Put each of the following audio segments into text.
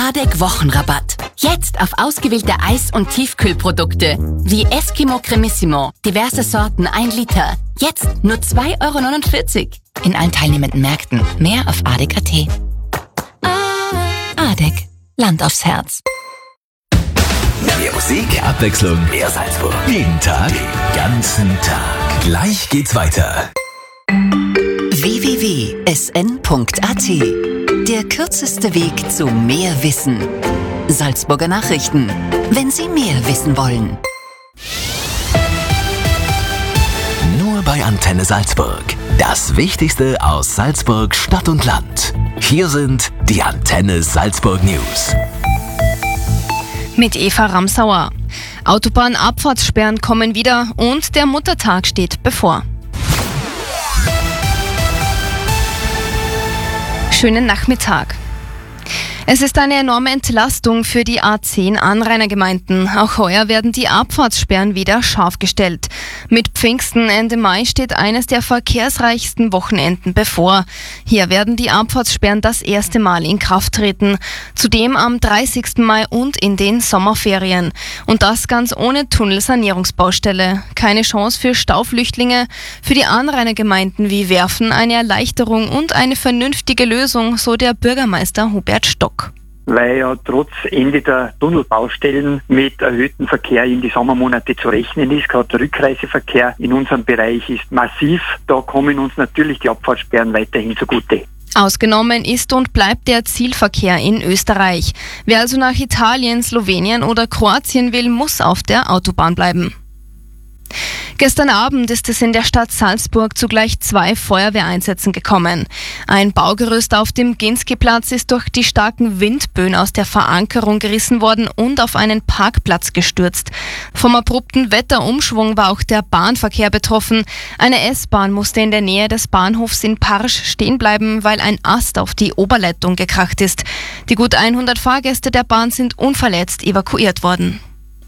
ADEC Wochenrabatt. Jetzt auf ausgewählte Eis- und Tiefkühlprodukte wie Eskimo Cremissimo, diverse Sorten 1 Liter. Jetzt nur 2,49 € in allen teilnehmenden Märkten. Mehr auf ADEC.at. ADEC. Land aufs Herz. Mehr Musik, Abwechslung, mehr Salzburg. Jeden Tag, den ganzen Tag. Gleich geht's weiter. www.sn.at. Der kürzeste Weg zu mehr Wissen. Salzburger Nachrichten. Wenn Sie mehr wissen wollen. Nur bei Antenne Salzburg. Das Wichtigste aus Salzburg, Stadt und Land. Hier sind die Antenne Salzburg News. Mit Eva Ramsauer. Autobahnabfahrtssperren kommen wieder und der Muttertag steht bevor. Schönen Nachmittag. Es ist eine enorme Entlastung für die A10-Anrainergemeinden. Auch heuer werden die Abfahrtssperren wieder scharf gestellt. Mit Pfingsten Ende Mai steht eines der verkehrsreichsten Wochenenden bevor. Hier werden die Abfahrtssperren das erste Mal in Kraft treten. Zudem am 30. Mai und in den Sommerferien. Und das ganz ohne Tunnelsanierungsbaustelle. Keine Chance für Stauflüchtlinge. Für die Anrainergemeinden wie Werfen eine Erleichterung und eine vernünftige Lösung, so der Bürgermeister Hubert Stock. Weil ja trotz Ende der Tunnelbaustellen mit erhöhtem Verkehr in die Sommermonate zu rechnen ist. Gerade der Rückreiseverkehr in unserem Bereich ist massiv. Da kommen uns natürlich die Abfahrtssperren weiterhin zugute. Ausgenommen ist und bleibt der Zielverkehr in Österreich. Wer also nach Italien, Slowenien oder Kroatien will, muss auf der Autobahn bleiben. Gestern Abend ist es in der Stadt Salzburg zu gleich 2 Feuerwehreinsätzen gekommen. Ein Baugerüst auf dem Ginski-Platz ist durch die starken Windböen aus der Verankerung gerissen worden und auf einen Parkplatz gestürzt. Vom abrupten Wetterumschwung war auch der Bahnverkehr betroffen. Eine S-Bahn musste in der Nähe des Bahnhofs in Parsch stehen bleiben, weil ein Ast auf die Oberleitung gekracht ist. Die gut 100 Fahrgäste der Bahn sind unverletzt evakuiert worden.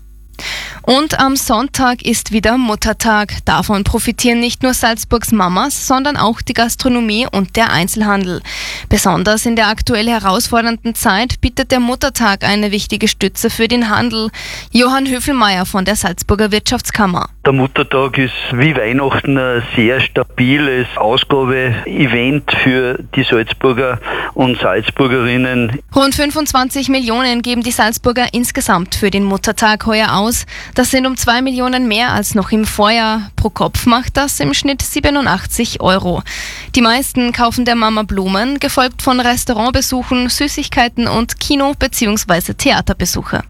Und am Sonntag ist wieder Muttertag. Davon profitieren nicht nur Salzburgs Mamas, sondern auch die Gastronomie und der Einzelhandel. Besonders in der aktuell herausfordernden Zeit bietet der Muttertag eine wichtige Stütze für den Handel. Johann Höfelmeier von der Salzburger Wirtschaftskammer. Der Muttertag ist wie Weihnachten ein sehr stabiles Ausgabe-Event für die Salzburger und Salzburgerinnen. Rund 25 Millionen geben die Salzburger insgesamt für den Muttertag heuer aus. Das sind um 2 Millionen mehr als noch im Vorjahr. Pro Kopf macht das im Schnitt 87 €. Die meisten kaufen der Mama Blumen, gefolgt von Restaurantbesuchen, Süßigkeiten und Kino- bzw. Theaterbesuche.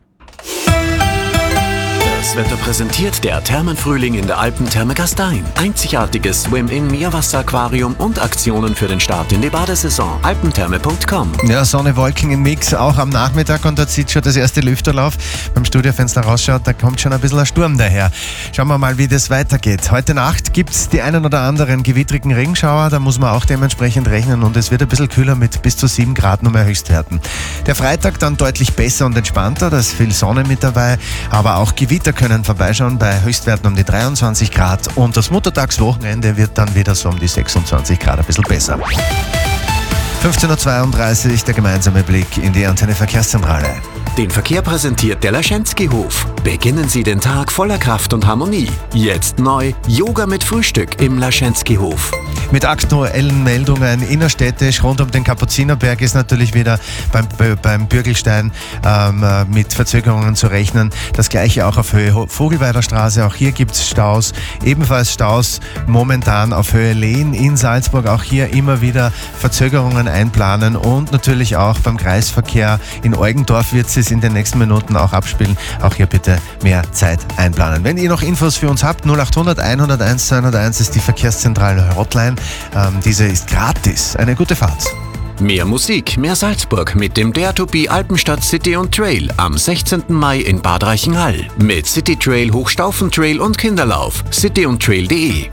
Das Wetter präsentiert der Thermenfrühling in der Alpentherme Gastein. Einzigartiges Swim-In-Meerwasser-Aquarium und Aktionen für den Start in die Badesaison. alpentherme.com. Ja, Sonne, Wolken im Mix, auch am Nachmittag, und da zieht schon das erste Lüfterlauf. Beim Studiofenster rausschaut, da kommt schon ein bisschen ein Sturm daher. Schauen wir mal, wie das weitergeht. Heute Nacht gibt es die einen oder anderen gewittrigen Regenschauer, da muss man auch dementsprechend rechnen, und es wird ein bisschen kühler mit bis zu 7 Grad nur mehr Höchstwerten. Der Freitag dann deutlich besser und entspannter, da ist viel Sonne mit dabei, aber auch Gewitter können vorbeischauen bei Höchstwerten um die 23 Grad, und das Muttertagswochenende wird dann wieder so um die 26 Grad, ein bisschen besser. 15:32 Uhr, der gemeinsame Blick in die Antenne Verkehrszentrale. Den Verkehr präsentiert der Laschenski-Hof. Beginnen Sie den Tag voller Kraft und Harmonie. Jetzt neu Yoga mit Frühstück im Laschenski-Hof. Mit aktuellen Meldungen innerstädtisch rund um den Kapuzinerberg ist natürlich wieder beim Bürgelstein mit Verzögerungen zu rechnen. Das gleiche auch auf Höhe Vogelweider Straße. Auch hier gibt es Staus. Ebenfalls Staus momentan auf Höhe Lehn in Salzburg. Auch hier immer wieder Verzögerungen einplanen. Und natürlich auch beim Kreisverkehr in Eugendorf wird es in den nächsten Minuten auch abspielen. Auch hier bitte mehr Zeit einplanen. Wenn ihr noch Infos für uns habt, 0800 101 201 ist die Verkehrszentrale Hotline. Diese ist gratis. Eine gute Fahrt. Mehr Musik, mehr Salzburg mit dem Dare to Be Alpenstadt City und Trail am 16. Mai in Bad Reichenhall. Mit City Trail, Hochstaufentrail und Kinderlauf. cityundtrail.de.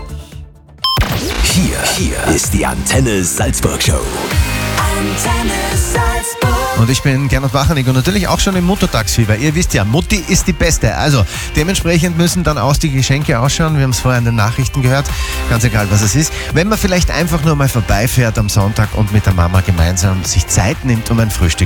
Hier ist die Antenne Salzburg Show. Antenne Salzburg. Und ich bin Gernot Wachernig und natürlich auch schon im Muttertagsfieber. Ihr wisst ja, Mutti ist die Beste. Also dementsprechend müssen dann auch die Geschenke ausschauen. Wir haben es vorher in den Nachrichten gehört. Ganz egal, was es ist. Wenn man vielleicht einfach nur mal vorbeifährt am Sonntag und mit der Mama gemeinsam sich Zeit nimmt, um ein Frühstück